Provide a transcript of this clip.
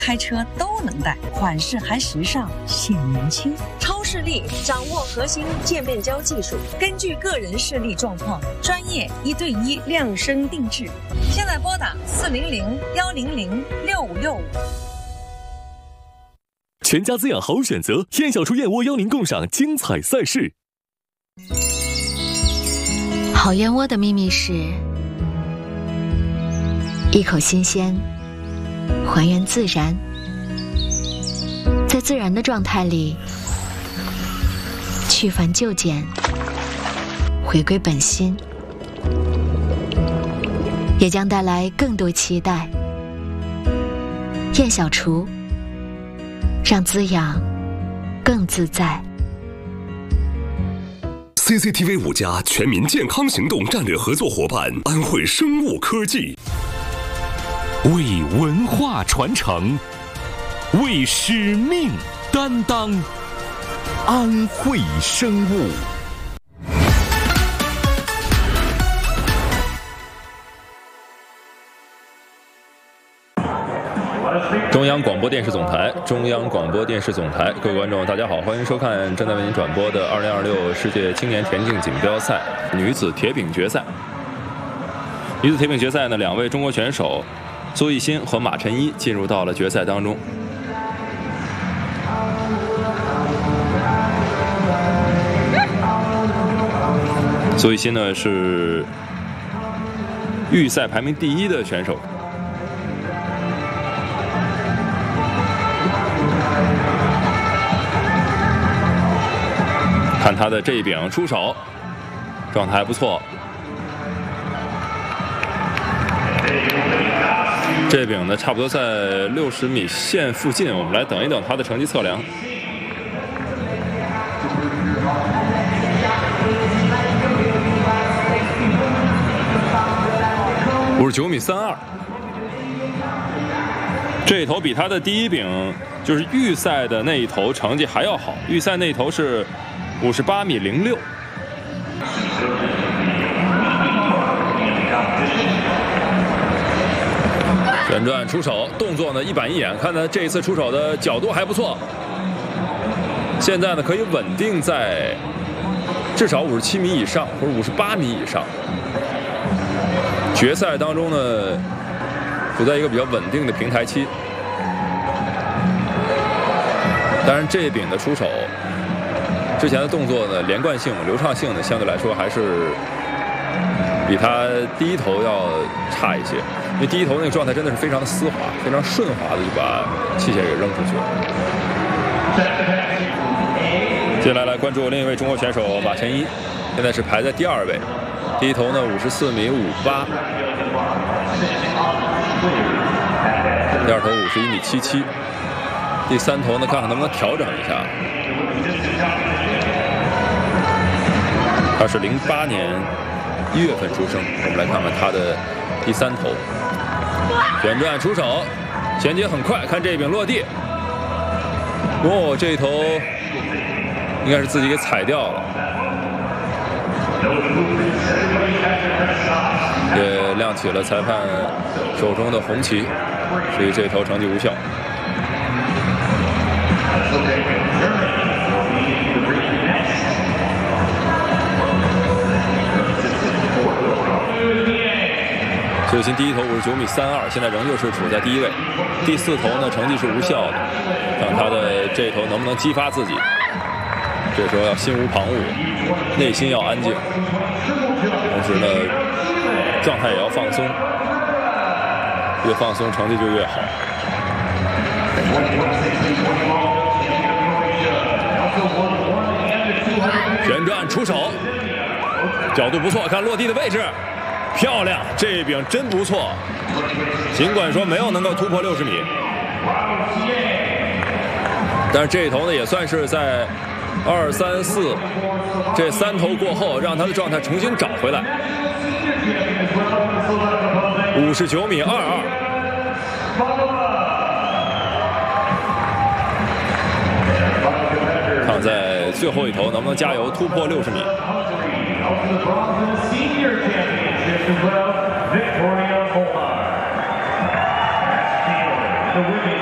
开车都能带，款式还时尚显年轻。超视力掌握核心渐变焦技术，根据个人视力状况，专业1对1量身定制。现在拨打400-100-6565。 全家滋养好选择，燕小厨燕窝邀您共赏精彩赛事。 好燕窝的秘密是一口新鲜，还原自然，在自然的状态里去繁就简，回归本心，也将带来更多期待。燕小厨，让滋养更自在。 CCTV 5家全民健康行动战略合作伙伴安慧生物科技，为文化传承，为使命担当，安慧生物。 中央广播电视总台，中央广播电视总台，各位观众，大家好，欢迎收看正在为您转播的2026世界青年田径锦标赛女子铁饼决赛。女子铁饼决赛呢，两位中国选手邹艺昕和马晨一进入到了决赛当中。邹艺昕呢是预赛排名第1的选手。看他的这一柄出手，状态还不错。这柄呢，差不多在60米线附近，我们来等一等他的成绩测量。59米32，这一头比他的第一柄就是预赛的那一头成绩还要好，预赛那一头是58米06。旋转出手，动作呢一板一眼，看他这一次出手的角度还不错。现在呢可以稳定在至少57米以上，或者58米以上。决赛当中呢处在一个比较稳定的平台期。当然这一柄的出手之前的动作呢，连贯性、流畅性呢，相对来说还是比他第一头要差一些。因为第一头那个状态真的是非常的丝滑，非常顺滑的就把器械给扔出去了。接下来关注另一位中国选手马晨一，现在是排在第2位，第一头呢54米58，第二头51米77，第三头呢看看能不能调整一下。他是08年1月份出生，我们来看看他的第三头。旋转出手，衔接很快，看这一柄落地。哦，这一头应该是自己给踩掉了，也亮起了裁判手中的红旗，所以这头成绩无效。邹艺昕第一头59米32，现在仍旧是处在第1位。第4头呢成绩是无效的，看他的这一头能不能激发自己。这时候要心无旁骛，内心要安静，同时呢状态也要放松，越放松成绩就越好。旋转出手，角度不错，看落地的位置。漂亮，这一柄真不错。尽管说没有能够突破60米，但是这一头呢也算是在2、3、4这3头过后，让他的状态重新找回来。59米22，看在最后一头能不能加油突破60米。Victoria Volmar. The women